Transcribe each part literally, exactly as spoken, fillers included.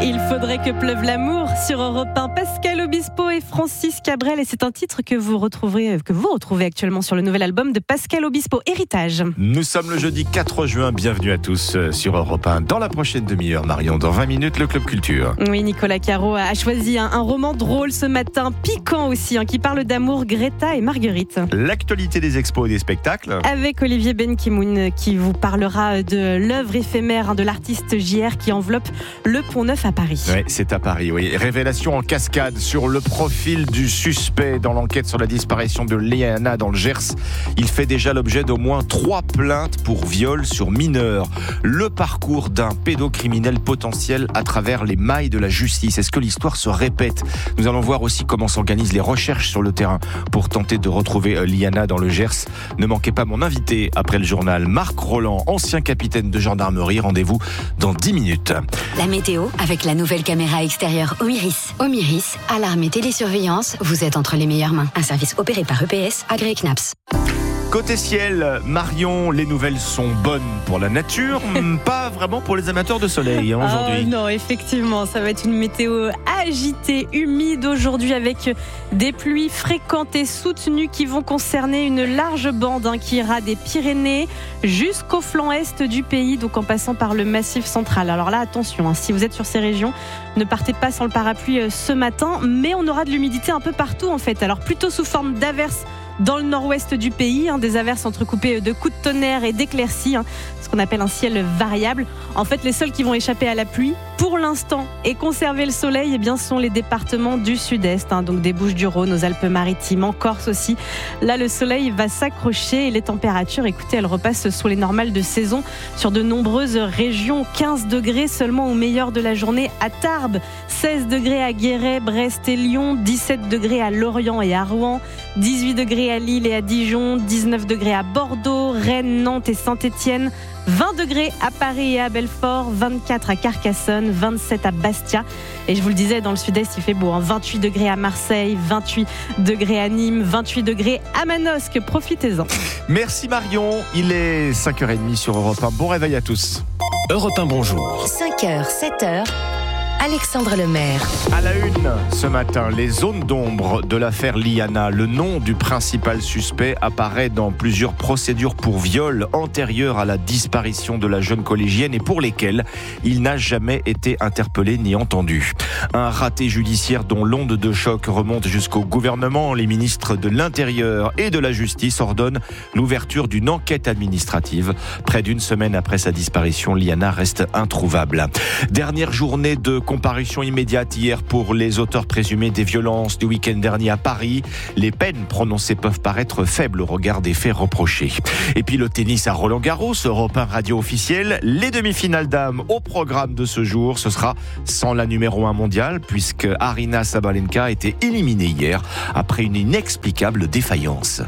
Il faudrait que pleuve l'amour sur Europe un. Pascal Obispo et Francis Cabrel, et c'est un titre que vous retrouverez, que vous retrouvez actuellement sur le nouvel album de Pascal Obispo, Héritage. Nous sommes le jeudi quatre juin, bienvenue à tous sur Europe un. Dans la prochaine demi-heure, Marion, dans vingt minutes, le Club Culture. Oui, Nicolas Caro a choisi un, un roman drôle ce matin, piquant aussi, hein, qui parle d'amour, Greta et Marguerite. L'actualité des expos et des spectacles. Avec Olivier Benkimoun qui vous parlera de l'œuvre éphémère hein, de l'artiste J R qui enveloppe le Pont Neuf à Paris. Oui, c'est à Paris, oui. Révélation en cascade sur le profil du suspect dans l'enquête sur la disparition de Liana dans le Gers. Il fait déjà l'objet d'au moins trois plaintes pour viol sur mineur. Le parcours d'un pédocriminel potentiel à travers les mailles de la justice. Est-ce que l'histoire se répète ? Nous allons voir aussi comment s'organisent les recherches sur le terrain pour tenter de retrouver Liana dans le Gers. Ne manquez pas mon invité après le journal, Marc Rolland, ancien capitaine de gendarmerie. Rendez-vous dans dix minutes. La météo avec la nouvelle caméra extérieure Omiris. Omiris, alarme et télésurveillance, vous êtes entre les meilleures mains. Un service opéré par E P S, agréé C N A P S. Côté ciel, Marion, les nouvelles sont bonnes pour la nature, pas vraiment pour les amateurs de soleil hein, aujourd'hui. Oh non, effectivement, ça va être une météo agitée, humide aujourd'hui avec des pluies fréquentes et soutenues qui vont concerner une large bande hein, qui ira des Pyrénées jusqu'au flanc est du pays, donc en passant par le Massif central. Alors là, attention, hein, si vous êtes sur ces régions, ne partez pas sans le parapluie ce matin, mais on aura de l'humidité un peu partout en fait. Alors plutôt sous forme d'averses dans le nord-ouest du pays, hein, des averses entrecoupées de coups de tonnerre et d'éclaircies, hein, ce qu'on appelle un ciel variable. En fait, les seuls qui vont échapper à la pluie, pour l'instant, et conserver le soleil, eh bien, sont les départements du sud-est, hein, donc des Bouches-du-Rhône aux Alpes-Maritimes, en Corse aussi. Là, le soleil va s'accrocher et les températures, écoutez, elles repassent sous les normales de saison sur de nombreuses régions. quinze degrés seulement au meilleur de la journée à Tarbes, seize degrés à Guéret, Brest et Lyon, dix-sept degrés à Lorient et à Rouen, dix-huit degrés à Lille et à Dijon, dix-neuf degrés à Bordeaux, Rennes, Nantes et Saint-Étienne, vingt degrés à Paris et à Belfort, vingt-quatre à Carcassonne, vingt-sept à Bastia. Et je vous le disais, dans le sud-est, il fait beau, hein, vingt-huit degrés à Marseille, vingt-huit degrés à Nîmes, vingt-huit degrés à Manosque. Profitez-en. Merci Marion, il est cinq heures trente sur Europe un. Bon réveil à tous. Europe un, bonjour. cinq heures, sept heures, Alexandre Lemaire. À la une, ce matin, les zones d'ombre de l'affaire Liana. Le nom du principal suspect apparaît dans plusieurs procédures pour viol antérieures à la disparition de la jeune collégienne et pour lesquelles il n'a jamais été interpellé ni entendu. Un raté judiciaire dont l'onde de choc remonte jusqu'au gouvernement. Les ministres de l'Intérieur et de la Justice ordonnent l'ouverture d'une enquête administrative. Près d'une semaine après sa disparition, Liana reste introuvable. Dernière journée de comparution immédiate hier pour les auteurs présumés des violences du week-end dernier à Paris. Les peines prononcées peuvent paraître faibles au regard des faits reprochés. Et puis le tennis à Roland-Garros, Europe un radio officielle. Les demi-finales dames au programme de ce jour. Ce sera sans la numéro un mondiale puisque Aryna Sabalenka a été éliminée hier après une inexplicable défaillance.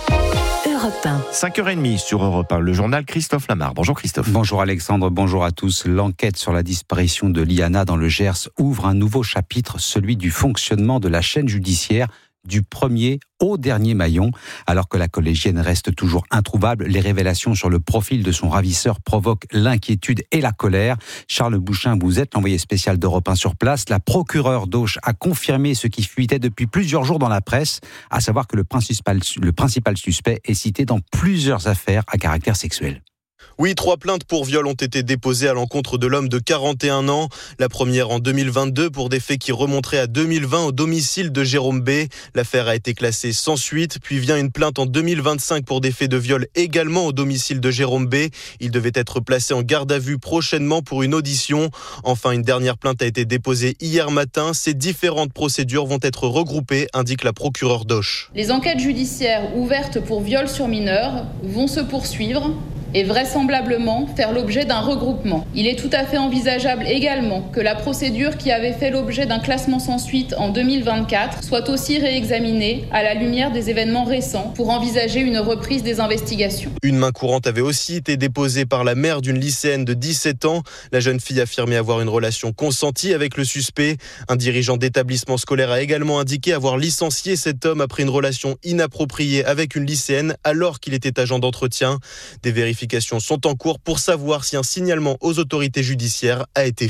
cinq heures trente sur Europe un, le journal Christophe Lamar. Bonjour Christophe. Bonjour Alexandre, bonjour à tous. L'enquête sur la disparition de Liana dans le Gers ouvre un nouveau chapitre, celui du fonctionnement de la chaîne judiciaire du premier au dernier maillon. Alors que la collégienne reste toujours introuvable, les révélations sur le profil de son ravisseur provoquent l'inquiétude et la colère. Charles Bouchin, vous êtes l'envoyé spécial d'Europe un sur place. La procureure d'Auch a confirmé ce qui fuitait depuis plusieurs jours dans la presse, à savoir que le principal, le principal suspect est cité dans plusieurs affaires à caractère sexuel. Oui, trois plaintes pour viol ont été déposées à l'encontre de l'homme de quarante et un ans. La première en deux mille vingt-deux pour des faits qui remonteraient à deux mille vingt au domicile de Jérôme B. L'affaire a été classée sans suite. Puis vient une plainte en deux mille vingt-cinq pour des faits de viol également au domicile de Jérôme B. Il devait être placé en garde à vue prochainement pour une audition. Enfin, une dernière plainte a été déposée hier matin. Ces différentes procédures vont être regroupées, indique la procureure d'Auch. Les enquêtes judiciaires ouvertes pour viol sur mineurs vont se poursuivre et vraisemblablement faire l'objet d'un regroupement. Il est tout à fait envisageable également que la procédure qui avait fait l'objet d'un classement sans suite en deux mille vingt-quatre soit aussi réexaminée à la lumière des événements récents pour envisager une reprise des investigations. Une main courante avait aussi été déposée par la mère d'une lycéenne de dix-sept ans. La jeune fille affirmait avoir une relation consentie avec le suspect. Un dirigeant d'établissement scolaire a également indiqué avoir licencié cet homme après une relation inappropriée avec une lycéenne alors qu'il était agent d'entretien. Des vérifications sont en cours pour savoir si un signalement aux autorités judiciaires a été fait.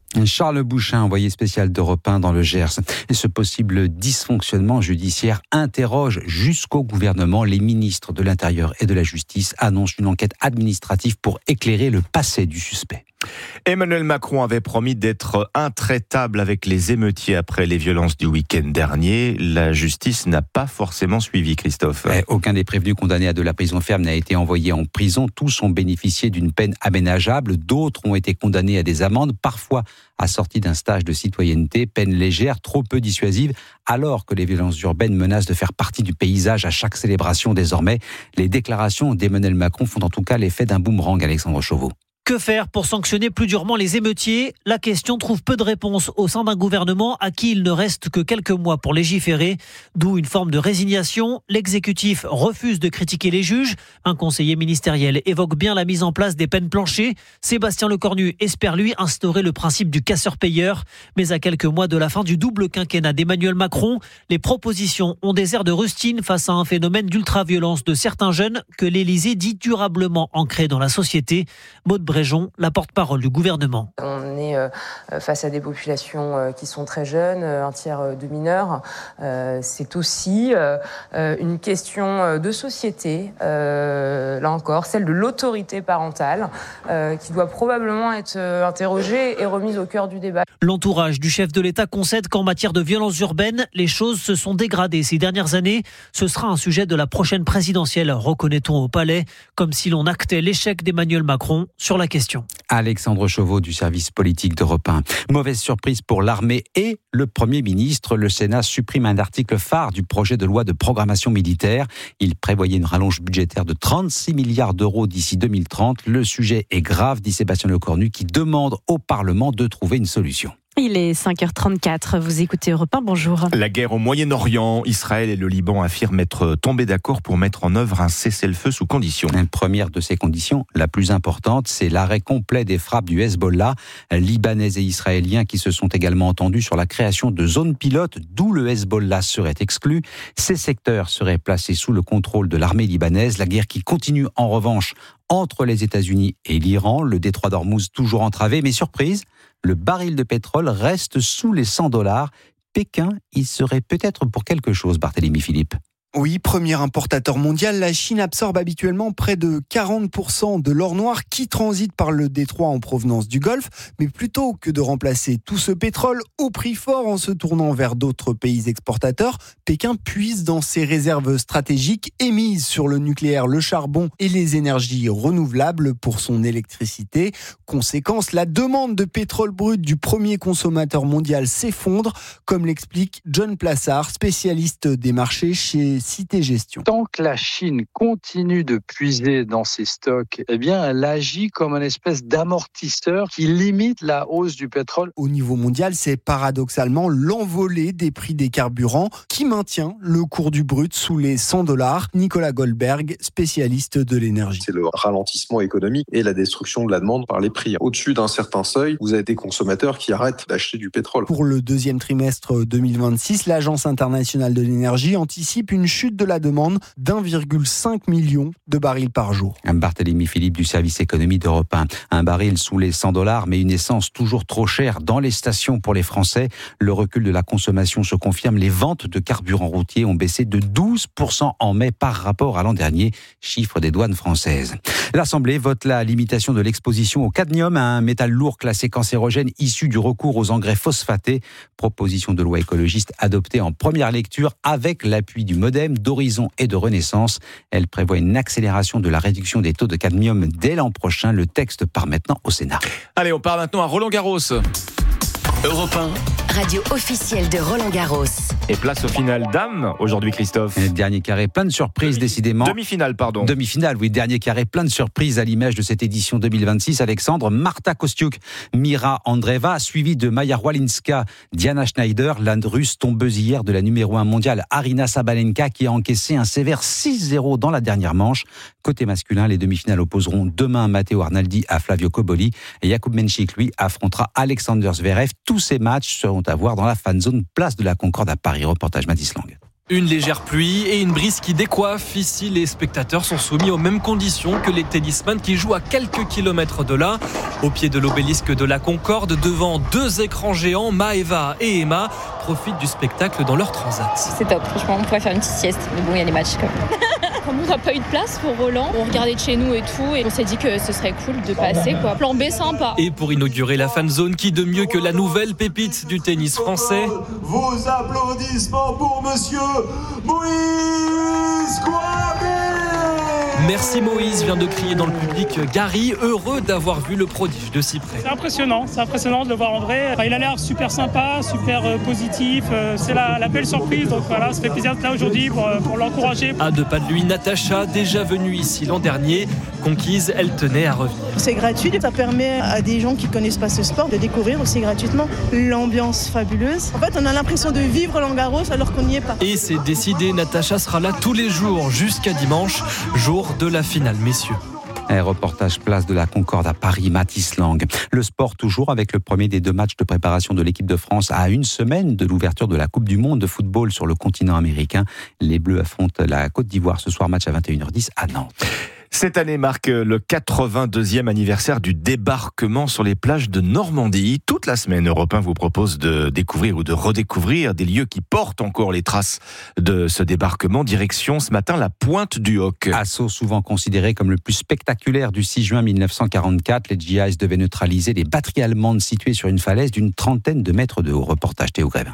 Charles Bouchin, envoyé spécial d'Europe un dans le Gers. Et ce possible dysfonctionnement judiciaire interroge jusqu'au gouvernement. Les ministres de l'Intérieur et de la Justice annoncent une enquête administrative pour éclairer le passé du suspect. Emmanuel Macron avait promis d'être intraitable avec les émeutiers après les violences du week-end dernier. La justice n'a pas forcément suivi, Christophe. Eh, aucun des prévenus condamnés à de la prison ferme n'a été envoyé en prison. Tous ont bénéficié d'une peine aménageable. D'autres ont été condamnés à des amendes, parfois assorties d'un stage de citoyenneté. Peine légère, trop peu dissuasive, alors que les violences urbaines menacent de faire partie du paysage à chaque célébration désormais. Les déclarations d'Emmanuel Macron font en tout cas l'effet d'un boomerang, Alexandre Chauveau. Que faire pour sanctionner plus durement les émeutiers ? La question trouve peu de réponses au sein d'un gouvernement à qui il ne reste que quelques mois pour légiférer, d'où une forme de résignation. L'exécutif refuse de critiquer les juges. Un conseiller ministériel évoque bien la mise en place des peines planchers. Sébastien Lecornu espère lui instaurer le principe du casseur-payeur. Mais à quelques mois de la fin du double quinquennat d'Emmanuel Macron, les propositions ont des airs de rustine face à un phénomène d'ultra-violence de certains jeunes que l'Élysée dit durablement ancré dans la société. Maud Bréjon, la porte-parole du gouvernement. On est face à des populations qui sont très jeunes, un tiers de mineurs. C'est aussi une question de société, là encore, celle de l'autorité parentale, qui doit probablement être interrogée et remise au cœur du débat. L'entourage du chef de l'État concède qu'en matière de violences urbaines, les choses se sont dégradées ces dernières années. Ce sera un sujet de la prochaine présidentielle, reconnaît-on au Palais, comme si l'on actait l'échec d'Emmanuel Macron sur la question. Alexandre Chauveau du service politique d'Europe un. Mauvaise surprise pour l'armée et le Premier ministre. Le Sénat supprime un article phare du projet de loi de programmation militaire. Il prévoyait une rallonge budgétaire de trente-six milliards d'euros d'ici deux mille trente. Le sujet est grave, dit Sébastien Lecornu, qui demande au Parlement de trouver une solution. Il est cinq heures trente-quatre, vous écoutez Europe un, bonjour. La guerre au Moyen-Orient, Israël et le Liban affirment être tombés d'accord pour mettre en œuvre un cessez-le-feu sous conditions. Une première de ces conditions, la plus importante, c'est l'arrêt complet des frappes du Hezbollah. Libanais et Israéliens qui se sont également entendus sur la création de zones pilotes d'où le Hezbollah serait exclu. Ces secteurs seraient placés sous le contrôle de l'armée libanaise. La guerre qui continue en revanche entre les États-Unis et l'Iran, le détroit d'Ormuz toujours entravé, mais surprise, le baril de pétrole reste sous les cent dollars. Pékin, il serait peut-être pour quelque chose, Barthélémy Philippe. Oui, premier importateur mondial, la Chine absorbe habituellement près de quarante pour cent de l'or noir qui transite par le détroit en provenance du Golfe. Mais plutôt que de remplacer tout ce pétrole au prix fort en se tournant vers d'autres pays exportateurs, Pékin puise dans ses réserves stratégiques et mise sur le nucléaire, le charbon et les énergies renouvelables pour son électricité. Conséquence, la demande de pétrole brut du premier consommateur mondial s'effondre, comme l'explique John Plassard, spécialiste des marchés chez Cité Gestion. Tant que la Chine continue de puiser dans ses stocks, eh bien, elle agit comme une espèce d'amortisseur qui limite la hausse du pétrole. Au niveau mondial, c'est paradoxalement l'envolée des prix des carburants qui maintient le cours du brut sous les cent dollars. Nicolas Goldberg, spécialiste de l'énergie. C'est le ralentissement économique et la destruction de la demande par les prix. Au-dessus d'un certain seuil, vous avez des consommateurs qui arrêtent d'acheter du pétrole. Pour le deuxième trimestre deux mille vingt-six, l'Agence internationale de l'énergie anticipe une chute de la demande d'un virgule cinq million de barils par jour. Barthélémy Philippe du service économie d'Europe un. Un baril sous les cent dollars, mais une essence toujours trop chère dans les stations pour les Français. Le recul de la consommation se confirme. Les ventes de carburant routier ont baissé de douze pour cent en mai par rapport à l'an dernier, chiffre des douanes françaises. L'Assemblée vote la limitation de l'exposition au cadmium, un métal lourd classé cancérogène issu du recours aux engrais phosphatés. Proposition de loi écologiste adoptée en première lecture avec l'appui du MoDem, d'Horizon et de Renaissance. Elle prévoit une accélération de la réduction des taux de cadmium dès l'an prochain. Le texte part maintenant au Sénat. Allez, on part maintenant à Roland-Garros. Europe un. Radio officielle de Roland-Garros. Et place au final dames, aujourd'hui Christophe. Et dernier carré, plein de surprises Demi- décidément. Demi-finale, pardon. Demi-finale, oui, dernier carré, plein de surprises à l'image de cette édition deux mille vingt-six. Alexandre, Marta Kostyuk, Mira Andreeva, suivi de Maya Rwalinska, Diana Schneider, la russe tombeuse hier de la numéro un mondiale Arina Sabalenka qui a encaissé un sévère six zéro dans la dernière manche. Côté masculin, les demi-finales opposeront demain Matteo Arnaldi à Flavio Cobolli et Jakub Menchik, lui, affrontera Alexander Zverev. Tous ces matchs seront à voir dans la fan zone place de la Concorde à Paris. Reportage Mathis Lang. Une légère pluie et une brise qui décoiffe. Ici, les spectateurs sont soumis aux mêmes conditions que les tennisman qui jouent à quelques kilomètres de là. Au pied de l'obélisque de la Concorde, devant deux écrans géants, Maëva et Emma profitent du spectacle dans leur transat. C'est top, franchement, on pourrait faire une petite sieste. Mais bon, il y a les matchs quand même. Comme on n'a pas eu de place pour Roland, on regardait de chez nous et tout, et on s'est dit que ce serait cool de passer, quoi. Plan B sympa. Et pour inaugurer la fan zone, qui de mieux que la nouvelle pépite du tennis français. Vos applaudissements pour monsieur Moïse Kouamé. Merci Moïse, vient de crier dans le public Gary, heureux d'avoir vu le prodige de si près. C'est impressionnant, c'est impressionnant de le voir en vrai. Enfin, il a l'air super sympa, super euh, positif. Euh, c'est la, la belle surprise, donc voilà, ça fait plaisir d'être là aujourd'hui pour, pour l'encourager. À deux pas de lui, Natacha, déjà venue ici l'an dernier, conquise, elle tenait à revenir. C'est gratuit, ça permet à des gens qui ne connaissent pas ce sport de découvrir aussi gratuitement l'ambiance fabuleuse. En fait, on a l'impression de vivre Langaros alors qu'on n'y est pas. Et c'est décidé, Natacha sera là tous les jours jusqu'à dimanche, jour de la finale, messieurs. Un reportage place de la Concorde à Paris, Mathis Lang. Le sport toujours avec le premier des deux matchs de préparation de l'équipe de France à une semaine de l'ouverture de la Coupe du Monde de football sur le continent américain. Les Bleus affrontent la Côte d'Ivoire ce soir, match à vingt et une heures dix à Nantes. Cette année marque le quatre-vingt-deuxième anniversaire du débarquement sur les plages de Normandie. Toute la semaine, Europe un vous propose de découvrir ou de redécouvrir des lieux qui portent encore les traces de ce débarquement. Direction ce matin la Pointe du Hoc. Assaut souvent considéré comme le plus spectaculaire du six juin mille neuf cent quarante-quatre, les G Is devaient neutraliser des batteries allemandes situées sur une falaise d'une trentaine de mètres de haut. Reportage Théo Grévin.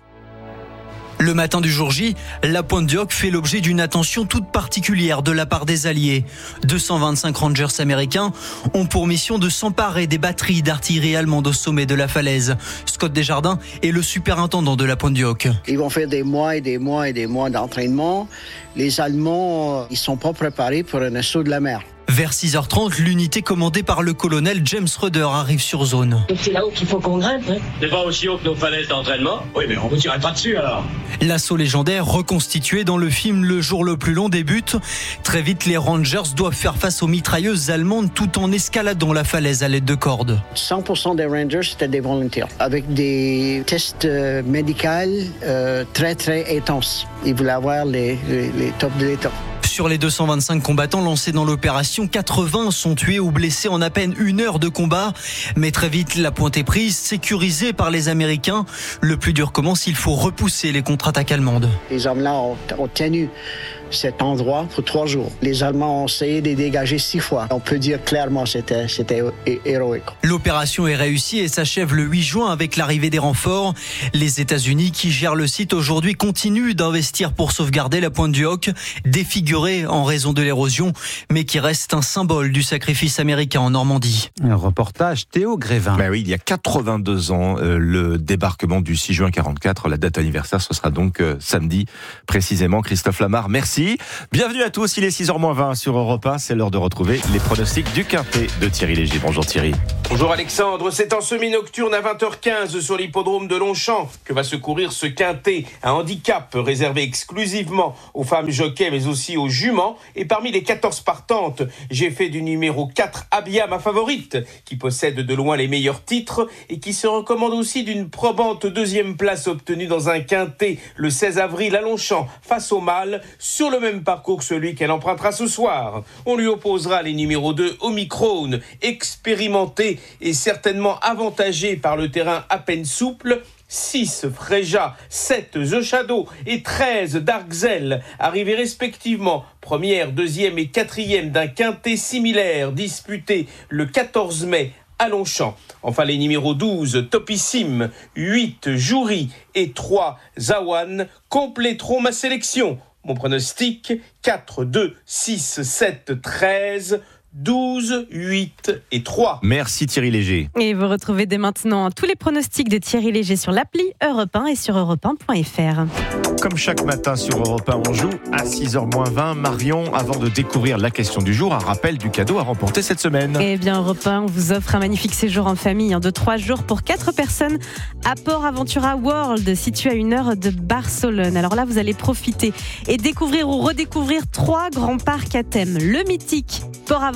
Le matin du jour J, la Pointe du Hoc fait l'objet d'une attention toute particulière de la part des Alliés. deux cent vingt-cinq Rangers américains ont pour mission de s'emparer des batteries d'artillerie allemande au sommet de la falaise. Scott Desjardins est le superintendant de la Pointe du Hoc. Ils vont faire des mois et des mois et des mois d'entraînement. Les Allemands, ils sont pas préparés pour un assaut de la mer. Vers six heures trente, l'unité commandée par le colonel James Rudder arrive sur zone. C'est là-haut qu'il faut qu'on grimpe, hein. C'est pas aussi haut que nos falaises d'entraînement. Oui, mais on ne tirerait pas dessus alors. L'assaut légendaire reconstitué dans le film Le jour le plus long débute. Très vite, les Rangers doivent faire face aux mitrailleuses allemandes tout en escaladant la falaise à l'aide de cordes. cent pour cent des Rangers, c'était des volontaires, avec des tests euh, médicaux euh, très très intenses. Ils voulaient avoir les, les, les tops de l'état. Sur les deux cent vingt-cinq combattants lancés dans l'opération, quatre-vingts sont tués ou blessés en à peine une heure de combat. Mais très vite, la pointe est prise, sécurisée par les Américains. Le plus dur commence, il faut repousser les contre-attaques allemandes. Les hommes-là ont, ont tenu cet endroit pour trois jours. Les Allemands ont essayé de les dégager six fois. On peut dire clairement que c'était, c'était héroïque. L'opération est réussie et s'achève le huit juin avec l'arrivée des renforts. Les États-Unis, qui gèrent le site aujourd'hui, continuent d'investir pour sauvegarder la Pointe du Hoc, défigurée en raison de l'érosion, mais qui reste un symbole du sacrifice américain en Normandie. Un reportage Théo Grévin. Ben oui, il y a quatre-vingt-deux ans, euh, le débarquement du six juin quarante-quatre, la date anniversaire, ce sera donc euh, samedi, précisément. Christophe Lamar, merci. Bienvenue à tous, il est six heures moins vingt sur Europe un, c'est l'heure de retrouver les pronostics du Quintet de Thierry Léger. Bonjour Thierry. Bonjour Alexandre, c'est en semi-nocturne à vingt heures quinze sur l'hippodrome de Longchamp que va se courir ce Quintet, un handicap réservé exclusivement aux femmes jockeys mais aussi aux juments. Et parmi les quatorze partantes, j'ai fait du numéro quatre Abia, ma favorite, qui possède de loin les meilleurs titres et qui se recommande aussi d'une probante deuxième place obtenue dans un Quintet le seize avril à Longchamp face au mâle, sur le même parcours que celui qu'elle empruntera ce soir. On lui opposera les numéros deux Omicron, expérimenté et certainement avantagé par le terrain à peine souple, six Freja, sept The Shadow et treize Darkzel, arrivés respectivement première, deuxième et quatrième d'un quintet similaire disputé le quatorze mai à Longchamp. Enfin les numéros douze Topissime, huit Jouri et trois Zawan compléteront ma sélection. Mon pronostic, quatre, deux, six, sept, treize, douze, huit et trois. Merci Thierry Léger. Et vous retrouvez dès maintenant tous les pronostics de Thierry Léger sur l'appli Europe un et sur europe un point f r. Comme chaque matin sur Europe un, on joue à six heures moins vingt. Marion, avant de découvrir la question du jour, un rappel du cadeau à remporter cette semaine. Eh bien, Europe un, on vous offre un magnifique séjour en famille de trois jours pour quatre personnes à Port Aventura World, situé à une heure de Barcelone. Alors là, vous allez profiter et découvrir ou redécouvrir trois grands parcs à thème. Le mythique Port Aventura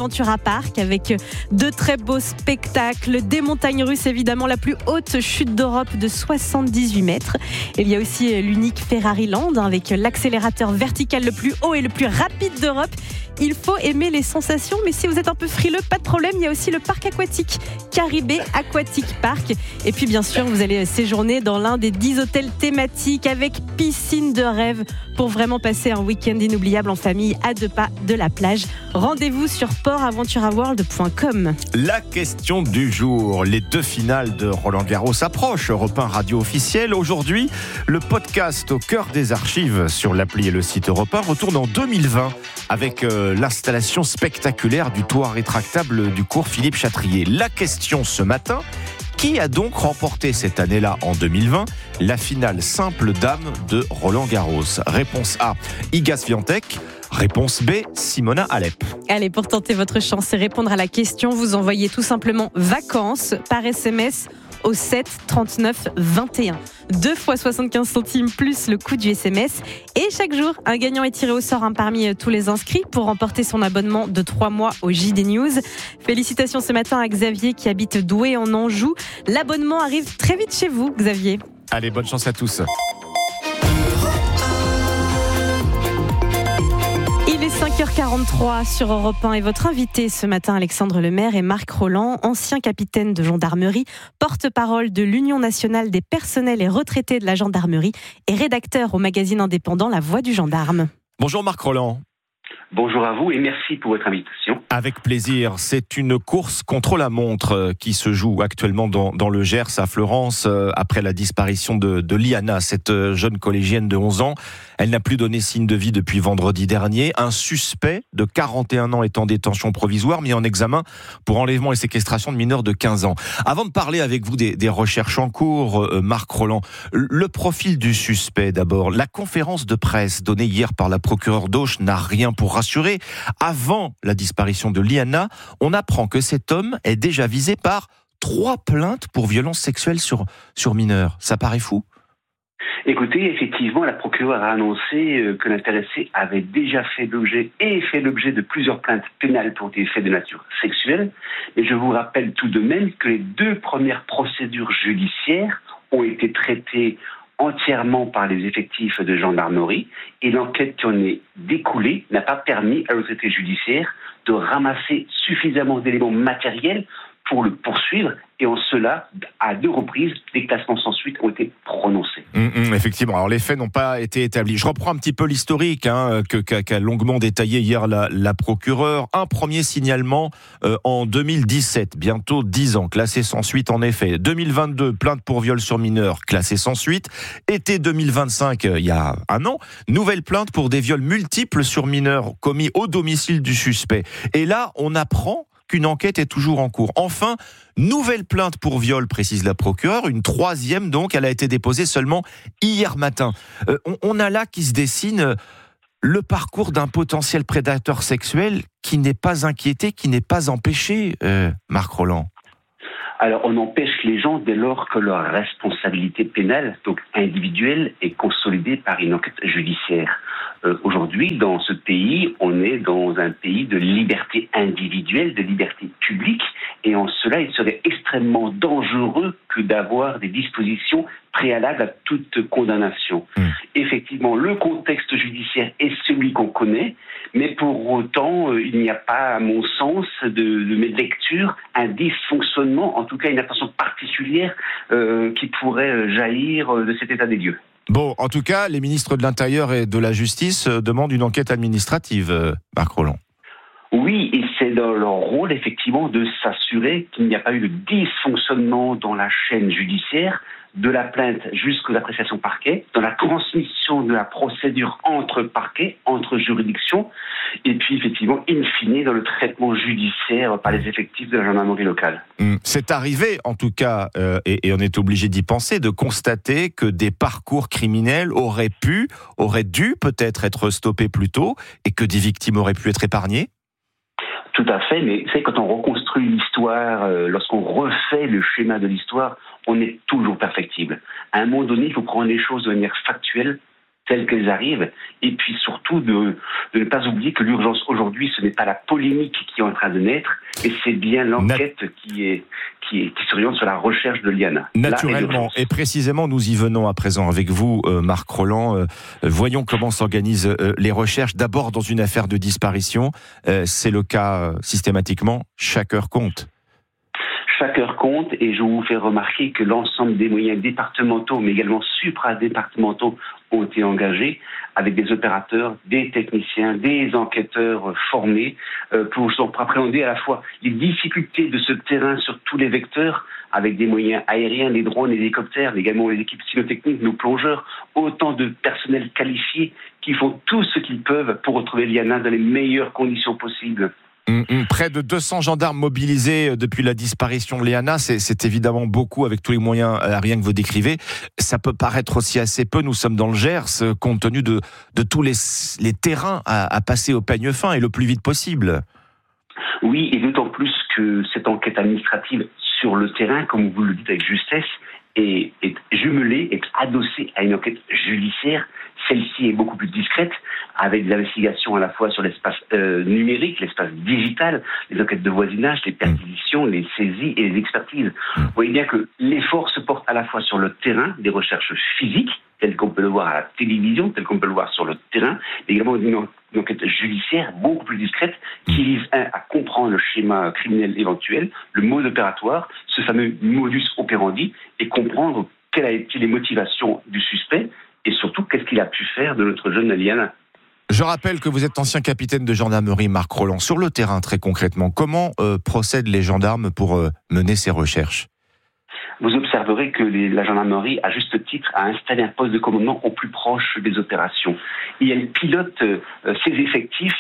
Aventura Park avec de très beaux spectacles, des montagnes russes évidemment, la plus haute chute d'Europe de soixante-dix-huit mètres. Il y a aussi l'unique Ferrari Land avec l'accélérateur vertical le plus haut et le plus rapide d'Europe. Il faut aimer les sensations, mais si vous êtes un peu frileux, pas de problème, il y a aussi le parc aquatique Caribé Aquatic Park. Et puis bien sûr, vous allez séjourner dans l'un des dix hôtels thématiques avec piscine de rêve pour vraiment passer un week-end inoubliable en famille à deux pas de la plage. Rendez-vous sur port aventura world point com. La question du jour, les deux finales de Roland Garros approchent. Europe un Radio officiel. Aujourd'hui, le podcast au cœur des archives sur l'appli et le site Europe un retourne en deux mille vingt avec euh, l'installation spectaculaire du toit rétractable du cours Philippe Chatrier. La question ce matin, qui a donc remporté cette année-là, en deux mille vingt, la finale simple dame de Roland Garros? Réponse A, Iga Swiatek. Réponse B, Simona Alep. Allez, pour tenter votre chance et répondre à la question, vous envoyez tout simplement vacances par S M S au sept trente-neuf vingt et un. Deux fois soixante-quinze centimes plus le coût du S M S. Et chaque jour, un gagnant est tiré au sort hein, parmi tous les inscrits pour remporter son abonnement de trois mois au J D News. Félicitations ce matin à Xavier qui habite Douai en Anjou. L'abonnement arrive très vite chez vous, Xavier. Allez, bonne chance à tous. Il est cinq heures quarante-trois sur Europe un et votre invité ce matin, Alexandre Lemaire, est Marc Rolland, ancien capitaine de gendarmerie, porte-parole de l'Union nationale des personnels et retraités de la gendarmerie et rédacteur au magazine indépendant La Voix du gendarme. Bonjour Marc Rolland. Bonjour à vous et merci pour votre invitation. Avec plaisir. C'est une course contre la montre qui se joue actuellement dans, dans le Gers à Fleurance après la disparition de, de Liana, cette jeune collégienne de onze ans. Elle n'a plus donné signe de vie depuis vendredi dernier. Un suspect de quarante et un ans est en détention provisoire, mis en examen pour enlèvement et séquestration de mineurs de quinze ans. Avant de parler avec vous des, des recherches en cours, euh, Marc Rolland, le profil du suspect d'abord. La conférence de presse donnée hier par la procureure d'Auch n'a rien pour rassurer. Avant la disparition de Liana, on apprend que cet homme est déjà visé par trois plaintes pour violences sexuelles sur, sur mineurs. Ça paraît fou ? Écoutez, effectivement, la procureure a annoncé que l'intéressé avait déjà fait l'objet et fait l'objet de plusieurs plaintes pénales pour des faits de nature sexuelle. Et je vous rappelle tout de même que les deux premières procédures judiciaires ont été traitées entièrement par les effectifs de gendarmerie et l'enquête qui en est découlée n'a pas permis à l'autorité judiciaire de ramasser suffisamment d'éléments matériels pour le poursuivre, et en cela, à deux reprises, des classements sans suite ont été prononcés. Mmh, mmh, effectivement, alors les faits n'ont pas été établis. Je reprends un petit peu l'historique hein, que, qu'a, qu'a longuement détaillé hier la, la procureure. Un premier signalement euh, en deux mille dix-sept, bientôt dix ans, classé sans suite en effet. deux mille vingt-deux, plainte pour viol sur mineur, classé sans suite. Été deux mille vingt-cinq, euh, il y a un an, nouvelle plainte pour des viols multiples sur mineurs commis au domicile du suspect. Et là, on apprend qu'une enquête est toujours en cours. Enfin, nouvelle plainte pour viol, précise la procureure, une troisième donc, elle a été déposée seulement hier matin. Euh, on, on a là qui se dessine le parcours d'un potentiel prédateur sexuel qui n'est pas inquiété, qui n'est pas empêché, euh, Marc Rolland. Alors, on empêche les gens dès lors que leur responsabilité pénale, donc individuelle, est consolidée par une enquête judiciaire. Euh, aujourd'hui, dans ce pays, on est dans un pays de liberté individuelle, de liberté publique, et en cela, il serait extrêmement dangereux que d'avoir des dispositions préalables à toute condamnation. Mmh. Effectivement, le contexte judiciaire est celui qu'on connaît, mais pour autant, euh, il n'y a pas, à mon sens, de, de mes lectures, un dysfonctionnement, en tout cas une attention particulière euh, qui pourrait jaillir de cet état des lieux. Bon, en tout cas, les ministres de l'Intérieur et de la Justice demandent une enquête administrative, euh, Marc Rolland. Oui, et c'est dans leur rôle, effectivement, de s'assurer qu'il n'y a pas eu de dysfonctionnement dans la chaîne judiciaire, de la plainte jusqu'aux appréciations parquet, dans la transmission de la procédure entre parquets, entre juridictions, et puis effectivement, in fine, dans le traitement judiciaire par les effectifs de la gendarmerie locale. C'est arrivé, en tout cas, euh, et, et on est obligé d'y penser, de constater que des parcours criminels auraient pu, auraient dû peut-être être stoppés plus tôt, et que des victimes auraient pu être épargnées. Tout à fait, mais c'est quand on reconstruit l'histoire, euh, lorsqu'on refait le schéma de l'histoire, on est toujours perfectible. À un moment donné, il faut prendre les choses de manière factuelle telles qu'elles arrivent, et puis surtout de, de ne pas oublier que l'urgence aujourd'hui, ce n'est pas la polémique qui est en train de naître, et c'est bien l'enquête Nat- qui est qui, est, qui s'oriente sur la recherche de l'I A N A. Naturellement, et précisément, nous y venons à présent avec vous, euh, Marc Rolland. Euh, voyons comment s'organisent euh, les recherches. D'abord, dans une affaire de disparition, euh, c'est le cas euh, systématiquement, chaque heure compte. Chaque heure compte, et je vous fais remarquer que l'ensemble des moyens départementaux, mais également supradépartementaux, ont été engagés avec des opérateurs, des techniciens, des enquêteurs formés euh, pour, pour appréhender à la fois les difficultés de ce terrain sur tous les vecteurs, avec des moyens aériens, des drones, les hélicoptères, mais également les équipes cynotechniques, nos plongeurs, autant de personnels qualifiés qui font tout ce qu'ils peuvent pour retrouver l'I A N A dans les meilleures conditions possibles. Mmh, mmh. Près de deux cents gendarmes mobilisés depuis la disparition de l'I A N A, c'est, c'est évidemment beaucoup avec tous les moyens aériens que vous décrivez. Ça peut paraître aussi assez peu, nous sommes dans le Gers, compte tenu de, de tous les, les terrains à, à passer au peigne fin et le plus vite possible. Oui, et d'autant plus que cette enquête administrative sur le terrain, comme vous le dites avec justesse, est, est jumelée, est adossée à une enquête judiciaire. Celle-ci est beaucoup plus discrète, avec des investigations à la fois sur l'espace euh, numérique, l'espace digital, les enquêtes de voisinage, les perquisitions, les saisies et les expertises. Vous voyez bien que l'effort se porte à la fois sur le terrain, des recherches physiques, telles qu'on peut le voir à la télévision, telles qu'on peut le voir sur le terrain, mais également une, en- une enquête judiciaire beaucoup plus discrète qui vise, un, à comprendre le schéma criminel éventuel, le mode opératoire, ce fameux modus operandi, et comprendre quelles ont été les motivations du suspect, et surtout qu'est-ce qu'il a pu faire de notre jeune I A N A. Je rappelle que vous êtes ancien capitaine de gendarmerie, Marc Rolland. Sur le terrain, très concrètement, comment euh, procèdent les gendarmes pour euh, mener ces recherches ? Vous observerez que les, la gendarmerie, à juste titre, a installé un poste de commandement au plus proche des opérations. Et elle pilote euh, ses effectifs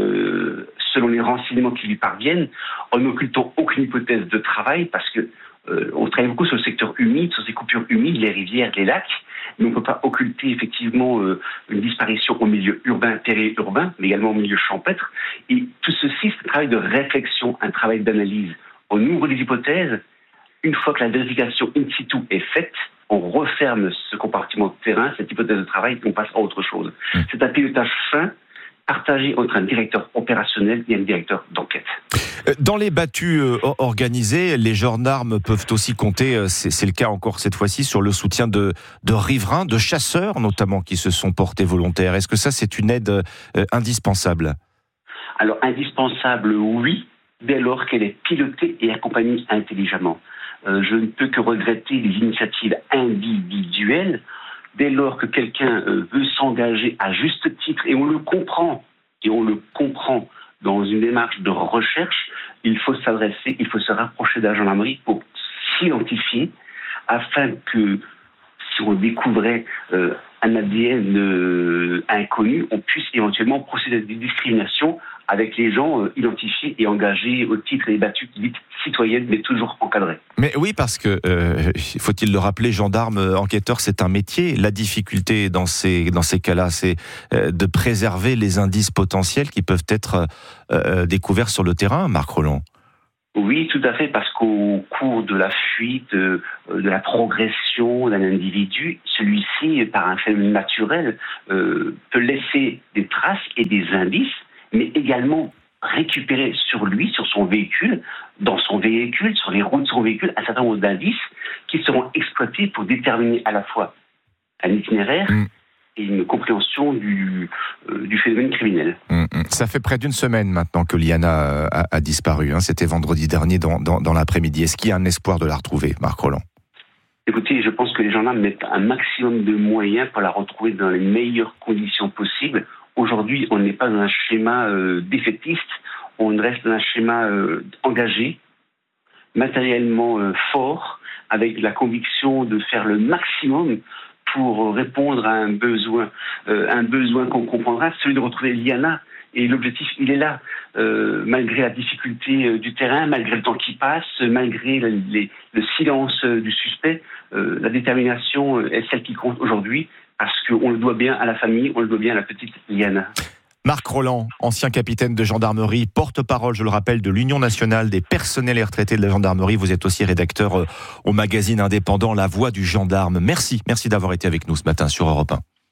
euh, selon les renseignements qui lui parviennent, en n'occultant aucune hypothèse de travail, parce que euh, on travaille beaucoup sur le secteur humide, sur ces coupures humides, les rivières, les lacs, mais on ne peut pas occulter effectivement euh, une disparition au milieu urbain, périurbain, mais également au milieu champêtre. Et tout ceci, c'est un travail de réflexion, un travail d'analyse. On ouvre des hypothèses. Une fois que la vérification in situ est faite, on referme ce compartiment de terrain, cette hypothèse de travail, et on passe à autre chose. C'est un pilotage fin, partagé entre un directeur opérationnel et un directeur d'enquête. Dans les battues euh, organisées, les gendarmes peuvent aussi compter, euh, c'est, c'est le cas encore cette fois-ci, sur le soutien de, de riverains, de chasseurs notamment, qui se sont portés volontaires. Est-ce que ça, c'est une aide euh, indispensable ? Alors, indispensable, oui, dès lors qu'elle est pilotée et accompagnée intelligemment. Euh, je ne peux que regretter les initiatives individuelles. Dès lors que quelqu'un euh, veut s'engager à juste titre, et on le comprend, et on le comprend dans une démarche de recherche, il faut s'adresser, il faut se rapprocher de la gendarmerie pour s'identifier, afin que, si on découvrait euh, un A D N euh, inconnu, on puisse éventuellement procéder à des discriminations avec les gens euh, identifiés et engagés au titre des battues dites citoyennes, mais toujours encadrées. Mais oui, parce que, euh, faut-il le rappeler, gendarme, enquêteur, c'est un métier. La difficulté dans ces, dans ces cas-là, c'est euh, de préserver les indices potentiels qui peuvent être euh, découverts sur le terrain, Marc Rolland. Oui, tout à fait, parce qu'au cours de la fuite, de, de la progression d'un individu, celui-ci, par un phénomène naturel, euh, peut laisser des traces et des indices, mais également récupérer sur lui, sur son véhicule, dans son véhicule, sur les routes de son véhicule, un certain nombre d'indices qui seront exploités pour déterminer à la fois un itinéraire mmh. et une compréhension du, euh, du phénomène criminel. Mmh. Ça fait près d'une semaine maintenant que l'I A N A a, a disparu. Hein. C'était vendredi dernier dans, dans, dans l'après-midi. Est-ce qu'il y a un espoir de la retrouver, Marc Rolland ? Écoutez, je pense que les gendarmes mettent un maximum de moyens pour la retrouver dans les meilleures conditions possibles. Aujourd'hui, on n'est pas dans un schéma euh, défaitiste, on reste dans un schéma euh, engagé, matériellement euh, fort, avec la conviction de faire le maximum pour répondre à un besoin, euh, un besoin qu'on comprendra, celui de retrouver l'I A N A. Et l'objectif, il est là, euh, malgré la difficulté euh, du terrain, malgré le temps qui passe, malgré le, les, le silence euh, du suspect, euh, la détermination euh, est celle qui compte aujourd'hui, parce qu'on le doit bien à la famille, on le doit bien à la petite I A N A. Marc Rolland, ancien capitaine de gendarmerie, porte-parole, je le rappelle, de l'Union nationale des personnels et retraités de la gendarmerie. Vous êtes aussi rédacteur au magazine indépendant La Voix du gendarme. Merci, merci d'avoir été avec nous ce matin sur Europe un.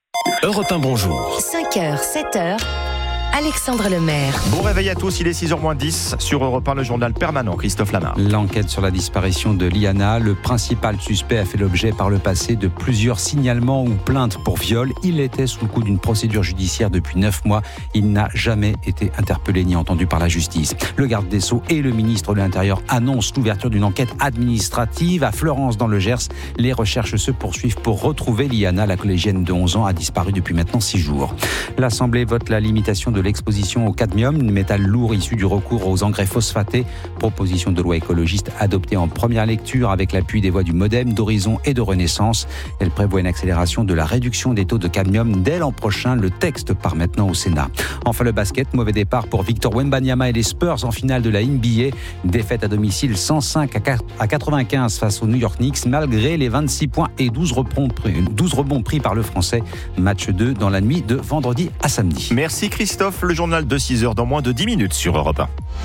Europe un, bonjour. cinq heures, sept heures. Alexandre Lemaire. Bon réveil à tous, il est six heures moins dix sur Europe un, le journal permanent. Christophe Lamar. L'enquête sur la disparition de Liana, le principal suspect a fait l'objet par le passé de plusieurs signalements ou plaintes pour viol. Il était sous le coup d'une procédure judiciaire depuis neuf mois. Il n'a jamais été interpellé ni entendu par la justice. Le garde des Sceaux et le ministre de l'Intérieur annoncent l'ouverture d'une enquête administrative à Fleurance dans le Gers. Les recherches se poursuivent pour retrouver Liana. La collégienne de onze ans a disparu depuis maintenant six jours. L'Assemblée vote la limitation de l'exposition au cadmium, une métal lourd issu du recours aux engrais phosphatés. Proposition de loi écologiste adoptée en première lecture avec l'appui des voix du Modem, d'Horizon et de Renaissance. Elle prévoit une accélération de la réduction des taux de cadmium dès l'an prochain. Le texte part maintenant au Sénat. Enfin le basket, mauvais départ pour Victor Wembanyama et les Spurs en finale de la N B A. Défaite à domicile cent cinq à quatre-vingt-quinze face aux New York Knicks malgré les vingt-six points et douze rebonds, douze rebonds pris par le Français. Match deux dans la nuit de vendredi à samedi. Merci Christophe. Le journal de six heures dans moins de dix minutes sur Europe un.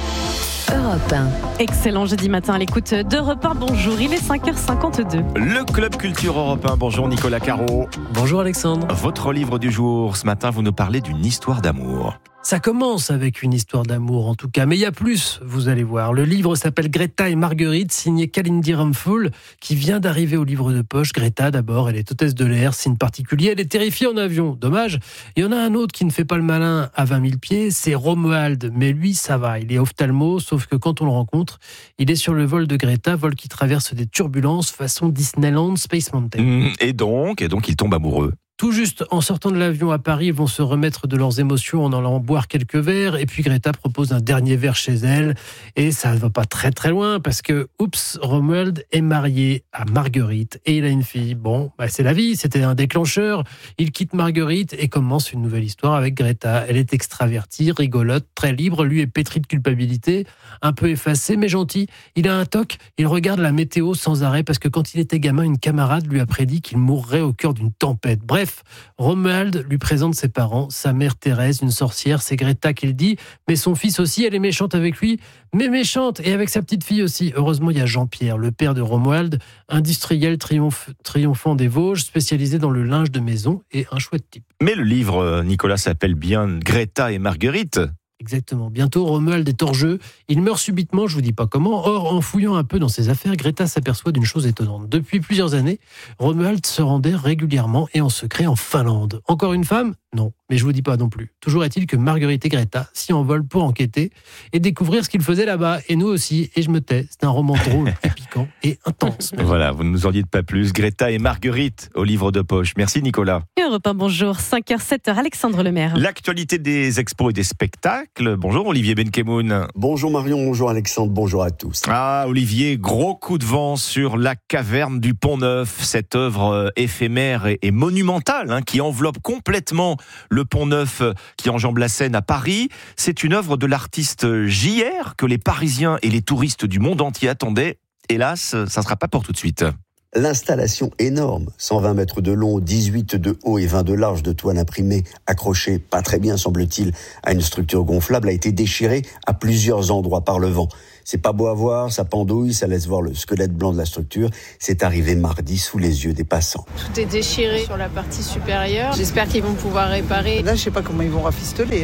Europe un. Excellent jeudi matin à l'écoute d'Europe un. Bonjour, il est cinq heures cinquante-deux. Le Club Culture Europe un. Bonjour Nicolas Caro. Bonjour Alexandre. Votre livre du jour, ce matin, vous nous parlez d'une histoire d'amour. Ça commence avec une histoire d'amour en tout cas, mais il y a plus, vous allez voir. Le livre s'appelle Greta et Marguerite, signé Kalindi Rumpfull, qui vient d'arriver au livre de poche. Greta d'abord, elle est hôtesse de l'air, signe particulier, elle est terrifiée en avion. Dommage, il y en a un autre qui ne fait pas le malin à vingt mille pieds, c'est Romuald, mais lui ça va, il est ophtalmo, sauf que quand on le rencontre, il est sur le vol de Greta, vol qui traverse des turbulences façon Disneyland Space Mountain. Et donc, et donc il tombe amoureux. Tout juste en sortant de l'avion à Paris, ils vont se remettre de leurs émotions en allant boire quelques verres. Et puis Greta propose un dernier verre chez elle. Et ça ne va pas très très loin parce que, oups, Romuald est marié à Marguerite et il a une fille. Bon, bah c'est la vie, c'était un déclencheur. Il quitte Marguerite et commence une nouvelle histoire avec Greta. Elle est extravertie, rigolote, très libre. Lui est pétri de culpabilité, un peu effacé mais gentil. Il a un toc, il regarde la météo sans arrêt parce que quand il était gamin, une camarade lui a prédit qu'il mourrait au cœur d'une tempête. Bref, Romuald lui présente ses parents, sa mère Thérèse, une sorcière, c'est Greta qui le dit, mais son fils aussi, elle est méchante avec lui, mais méchante, et avec sa petite fille aussi. Heureusement, il y a Jean-Pierre, le père de Romuald, industriel triomph- triomphant des Vosges, spécialisé dans le linge de maison, et un chouette type. Mais le livre, Nicolas, s'appelle bien Greta et Marguerite. Exactement. Bientôt, Romuald est hors jeu. Il meurt subitement, je vous dis pas comment. Or, en fouillant un peu dans ses affaires, Greta s'aperçoit d'une chose étonnante. Depuis plusieurs années, Romuald se rendait régulièrement et en secret en Finlande. Encore une femme ? Non, mais je vous dis pas non plus. Toujours est-il que Marguerite et Greta s'y envolent pour enquêter et découvrir ce qu'ils faisaient là-bas. Et nous aussi. Et je me tais. C'est un roman drôle, piquant et intense. Voilà, vous ne nous en dites pas plus. Greta et Marguerite au livre de poche. Merci Nicolas. Europe un, bonjour. cinq heures, sept heures. Alexandre Lemaire. L'actualité des expos et des spectacles. Bonjour Olivier Benkemoun. Bonjour Marion, bonjour Alexandre, bonjour à tous. Ah Olivier, gros coup de vent sur la caverne du Pont-Neuf, cette œuvre éphémère et, et monumentale hein, qui enveloppe complètement le Pont-Neuf qui enjambe la Seine à Paris. C'est une œuvre de l'artiste J R que les Parisiens et les touristes du monde entier attendaient. Hélas, ça ne sera pas pour tout de suite. L'installation énorme, cent vingt mètres de long, dix-huit de haut et vingt de large de toile imprimée, accrochée, pas très bien semble-t-il, à une structure gonflable, a été déchirée à plusieurs endroits par le vent. C'est pas beau à voir, ça pendouille, ça laisse voir le squelette blanc de la structure. C'est arrivé mardi sous les yeux des passants. Tout est déchiré sur la partie supérieure. J'espère qu'ils vont pouvoir réparer. Là, je sais pas comment ils vont rafistoler.